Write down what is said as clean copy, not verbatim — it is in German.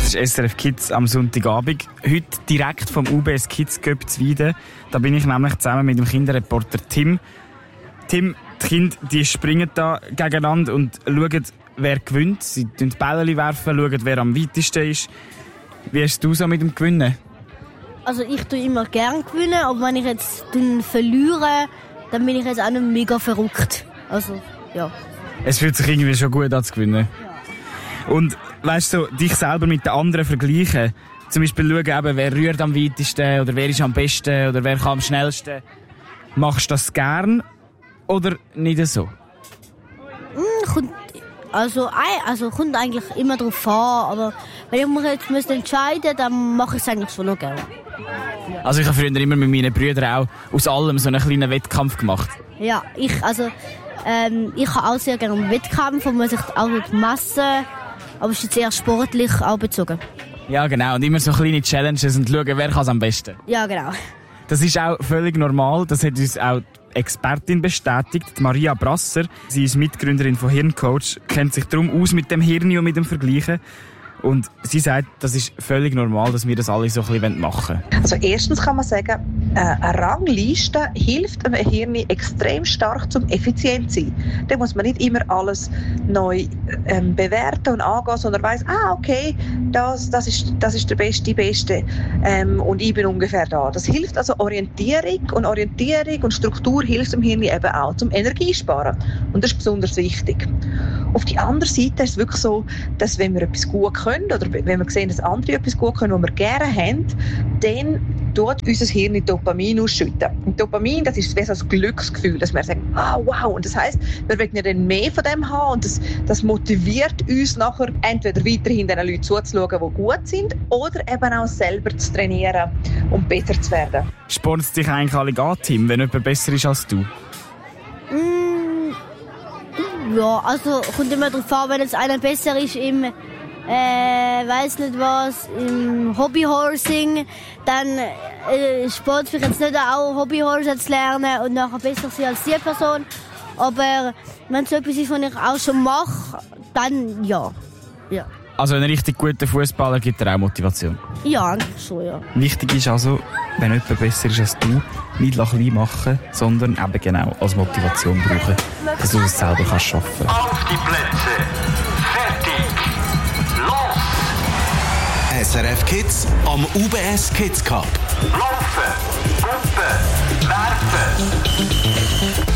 Das ist SRF Kids am Sonntagabend. Heute direkt vom UBS Kids Cup Zwieden. Da bin ich nämlich zusammen mit dem Kinderreporter Tim. Tim, die Kinder die springen da gegeneinander und schauen, wer gewinnt. Sie werfen Bälle, schauen, wer am weitesten ist. Wie hast du so mit dem Gewinnen? Also ich tue immer gerne gewinnen, aber wenn ich jetzt verliere, dann bin ich jetzt auch nicht mega verrückt. Also, ja. Es fühlt sich irgendwie schon gut an zu gewinnen. Ja. Und weißt du, dich selber mit den anderen vergleichen. Zum Beispiel schauen, eben, wer rührt am weitesten oder wer ist am besten oder wer kann am schnellsten. Machst du das gern oder nicht so? Kommt eigentlich immer drauf an, aber wenn ich mich jetzt entscheiden müsste, dann mache ich es eigentlich schon noch gerne. Also ich habe früher immer mit meinen Brüdern auch aus allem so einen kleinen Wettkampf gemacht. Ja, ich habe auch sehr gerne einen Wettkampf, wo man sich auch messen, aber es ist jetzt eher sportlich auch bezogen. Ja, genau. Und immer so kleine Challenges und schauen, wer kann es am besten. Ja, genau. Das ist auch völlig normal. Das hat uns auch die Expertin bestätigt, Maria Brasser. Sie ist Mitgründerin von Hirncoach, kennt sich darum aus mit dem Hirn und mit dem Vergleichen. Und sie sagt, das ist völlig normal, dass wir das alle so ein bisschen machen wollen. Also erstens kann man sagen, eine Rangliste hilft einem Hirn extrem stark zum effizient zu sein. Da muss man nicht immer alles neu bewerten und angehen, sondern weiss, okay, das ist der Beste, die Beste und ich bin ungefähr da. Das hilft also Orientierung und Struktur hilft dem Hirn eben auch zum Energiesparen. Und das ist besonders wichtig. Auf die andere Seite ist es wirklich so, dass wenn wir etwas gut können oder wenn wir sehen, dass andere etwas gut können, was wir gerne haben, dann tut unser Hirn Dopamin ausschütten. Und Dopamin, das ist wie so ein Glücksgefühl, dass wir sagen, wow. Und das heisst, wir wollen ja dann mehr von dem haben und das motiviert uns nachher, entweder weiterhin den Leuten zuzuschauen, die gut sind, oder eben auch selber zu trainieren und besser zu werden. Spornt es dich eigentlich alle an, Tim, wenn jemand besser ist als du? Ja, also kommt immer darauf an, wenn jetzt einer besser ist im im Hobbyhorsing, dann Sport für jetzt nicht auch Hobbyhorsen zu lernen und nachher besser sein als die Person. Aber wenn es etwas ist, was ich auch schon mache, dann ja. Also ein richtig guter Fußballer gibt dir auch Motivation? Ja, eigentlich schon, ja. Wichtig ist also, wenn jemand besser ist als du, nicht klein machen, sondern eben genau als Motivation brauchen, dass du es selber kannst schaffen. Auf die Plätze, fertig, los! SRF Kids am UBS Kids Cup. Laufen, Pumpen, werfen.